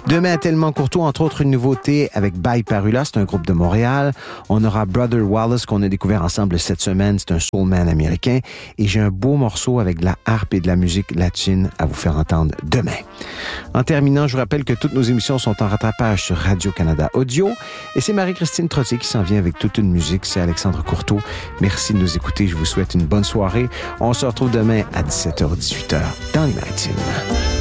Demain, à Tellement Courtois, entre autres, une nouveauté avec Bye Parula, c'est un groupe de Montréal. On aura Brother Wallace qu'on a découvert ensemble cette semaine, c'est un soulman américain. Et j'ai un beau morceau avec de la harpe et de la musique latine à vous faire entendre demain. En terminant, je vous rappelle que toutes nos émissions sont en rattrapage sur Radio-Canada Audio. Et c'est Marie-Christine Trottier qui s'en vient avec toute une musique. C'est Alexandre Courteau. Merci de nous écouter. Je vous souhaite une bonne soirée. On se retrouve demain à 17h-18h dans les Maritimes.